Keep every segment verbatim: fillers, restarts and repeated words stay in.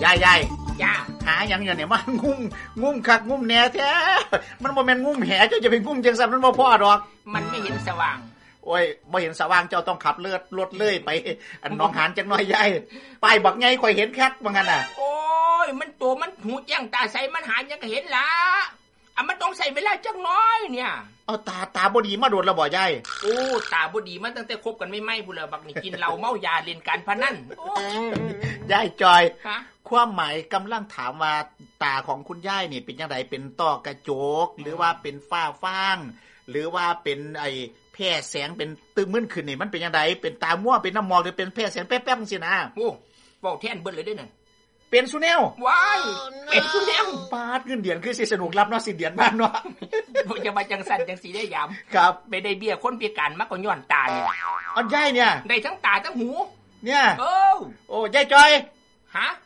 ยายยายจ้าหาอย่างอย่างเนี่ยมันงุ้มงุ้มคักงุ้มแหน่แท้มันบ่แม่นงุ้มแหเจ้าจะไปงุ้มจังซั่นมันบ่พอดอกมันไม่เห็นสว่างโอ้ยบ่เห็นสว่างเจ้าต้องขับเลือดรถเลยไปอันหนองหานจังน้อยยายป้ายบักใหญ่ข่อยเห็นคักว่างั้นน่ะโอ้ยมันตัวมันหูแจ้งตาใสมันหานยังก็เห็นล่ะอ่ะมันต้องใส่เวลาจักน้อยเนี่ยเอาตาตาบ่ดีมาโดนแล้วบ่ยายโอ้ตาบ่ดีมาตั้งแต่คบกันไม่ไหม้พุ่นแล้วบักนี่กินเหล้าเมายาเล่นการพนันยายจอยความหมายกำลังถามว่าตาของคุณยายนี่เป็นจังไดเป็นต้อกระจกหรือว่าเป็นฝ้าฟางหรือว่าเป็นไอ้แพ้แสงเป็นตึมมึนขึ้นนี่มันเป็นจังไดเป็นตามั่วเป็นน้ำหมอกหรือเป็นแพ้แสงแป๊บๆจังซี่นะโอ้เว้าแทนเบิดเลยเด้อนั่นเป็นสุแนวว้ายเป็นสุแนวปาดเงินเดือนคือสิสนุกรับเนาะสิ้นเดือนบ้านเนาะบ่จะมาจังสั่นจังสีได้ยามครับไปได้เบี้ยคนพิการมาก็ย้อนตาเนี่ยอันยายเนี่ยได้ทั้งตาทั้งหูเนี่ยโอ้โอ้ยายจอยฮะ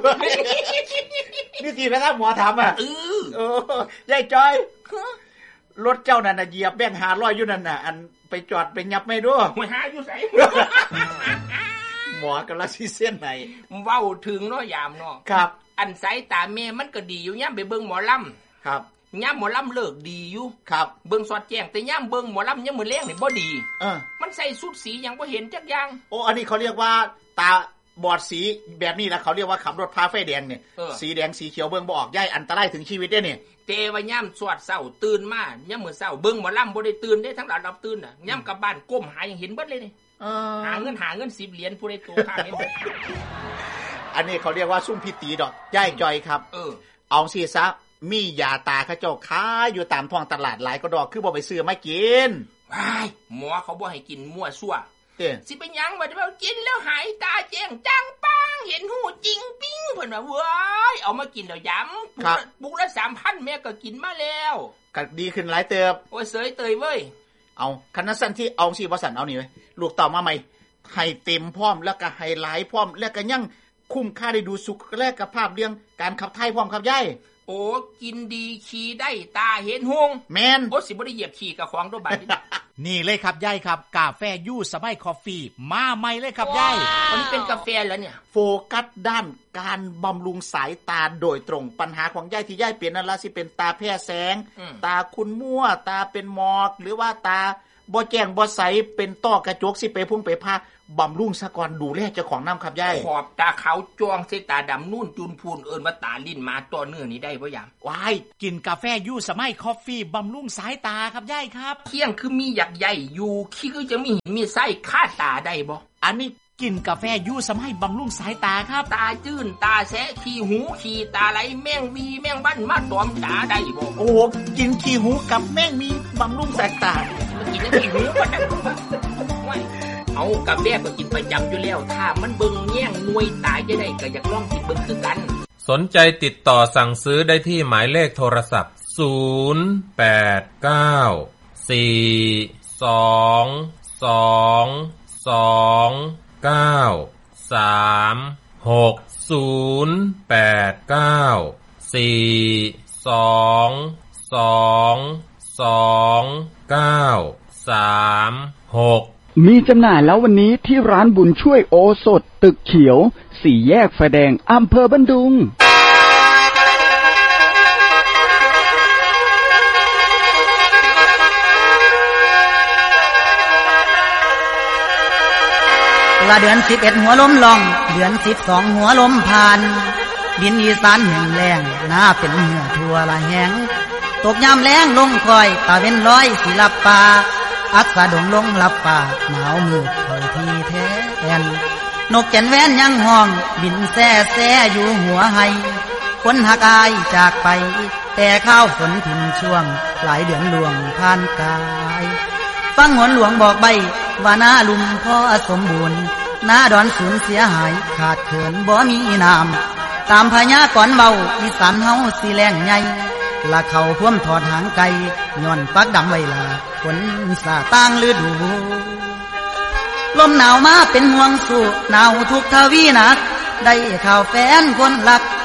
นี่ทีนะครับหมอถามอ่ะเออโอ้ยายจอยรถเจ้านั่นน่ะเหยียบแบงค์ห้าร้อยอยู่นั่นน่ะอันไปจอดไปยับไม่ดูหัวหาอยู่ไสหมอกำลังสิเส้นไหนเว้าถึงเนาะยามเนาะครับอันสายตาแม่มันก็ดีอยู่ยามไปเบิ่งหมอลำครับยามหมอลำเลิกดีอยู่ครับเบิ่งสอดแจ้งแต่ยามเบิ่งหมอลำยามมื้อแลงนี่บ่ดีเออมันใส่ชุดสีหยังบ่เห็นจักอย่างโอ้อันนี้เขาเรียกว่าตาบอดสีแบบนี้นะเขาเรียกว่าขับรถพาไฟแดงเนี่ยสีแดงสีเขียวเบิ่งบ่ออกย่ายอันตรายถึงชีวิตเด้เนี่ยแต่ว่ายามสวดเช้าตื่นมายามมื้อเช้าเบิ่งหมอลำบ่ได้ตื่นเด้ทั้งหลายรับตื่นน่ะยามกลับบ้านก้มหายังเห็นเบิดเลยนี่เออหาเงินหาเงินสิบเหรียญผู้ใดโตข้างเห็นอันนี้เขาเรียกว่าซุ่มพิตีดอกย่ายจอยครับเออเอาสิซะมียาตาเขาเจ้าขายอยู่ตามท้องตลาดหลายก็ดอกคือบ่ไปซื้อมากินว้ายหมอเขาบ่ให้กินมั่วซั่วเด้สิเป็นหยังว่าจะว่ากินแล้วหายตาแจ้งจังปังเห็นหูจริงปิ้งเพิ่นว่าเว้ยเอามากินแล้วย้ำปุกละ สามพัน แม่ก็กินมาแล้วก็ดีขึ้นหลายเติบโอ้ยเสยเตยเว้ยเอาคันนั้นสั่นที่เอาสิบ่สั่นเอานี่เว้ยลูกเต่ามาใหม่ให้เต็มพร้อมแล้วก็ให้หลายพร้อมแล้วก็ยังคุ้มค่าได้ดูสุขและกับภาพเรื่องการขับถ่ายพร้อมครับยายโอ้กินดีขี่ได้ตาเห็นหงแม่นโอ้สิบ่ได้เหยียบขี่กับของตัวบัดนี้นี่เลยครับยายครับกาแฟยูสมัยคอฟฟี่มาใหม่เลยครับยายอันนี้เป็นกาแฟแล้วเนี่ยโฟกัสด้านการบำรุงสายตาโดยตรงปัญหาของยายที่ยายเปลี่ยนนั่นล่ะสิเป็นตาแพ้แสงตาคุณมั่วตาเป็นหมอกหรือว่าตาบ่แจ้งบ่ใสเป็นต้อกระจกสิไปพุ่งไปพาบำรุงซะก่อนดูแลเจ้าของน้ำครับยายขอบตาขาวจ้วงใส่ตาดำนุ่นจุนพูนเอิ้นว่าตาลิ้นมาต่อเนื่องนี่ได้บ่ยามว้ายกินกาแฟยูสมัยคอฟฟี่บำรุงสายตาครับยายครับเที่ยงคือมีหยักใหญ่อยู่ขี้คือจะมีมีไส้คาตาได้บ่อันนี้กินกาแฟยูสมัยบำรุงสายตาครับตาจื้นตาแสะขี้หูขี้ตาไหลแมงวีแมงบ้านมาตอมตาได้บ่โอ้กินขี้หูกับแมงมีบำรุงสายตากินขี้หูบ่ได้ว้ายเอากาแฟก็กินประจำอยู่แล้วถ้ามันเบิ่งแย่งมวยตายจะได้ก็อยากลองกินเบิ่งคือกันสนใจติดต่อสั่งซื้อได้ที่หมายเลขโทรศัพท์ศูนย์ แปด เก้า สี่ สอง สอง สอง เก้า สาม หก ศูนย์ แปด เก้า สี่ สอง สอง สอง เก้า สาม หกมีจำหน่ายแล้ววันนี้ที่ร้านบุญช่วยโอสถตึกเขียวสี่แยกไฟแดงอำเภอบันดุงละเดือนสิบเอ็ดหัวลมลองเดือนสิบสองหัวลมผ่านดินอีสานแห้งแล้งหน้าเป็นเหือทั่วละแห้งตกยามแล้งลงคอยตาเว้นร้อยสิลับป่าอักษะดงลงลับป่าหนาวมืดเข้าทีแท้แอนนกแก่นแว้นยังห้องบินแซ่แซ่อยู่หัวไห้คนหักอายจากไปแต่ข้าวฝนถิ่นช่วงหลายเดือนล่วงผ่านกายฟังหวนหลวงบอกใบว่าหน้าลุมพ่อสมบูรณ์หน้าดอนสูญเสียหายขาดเขินบ่มีน้ำตามพญากรเบาอีสานเฮาสิแรงใหญ่ละเขาท่วมถอดหางไก่ย้อนปักดำไว้ละฝนสาตั้งฤดูลมหนาวมาเป็นห่วงสู่หนาวทุกทวีนักได้ข่าวแฟนคนรัก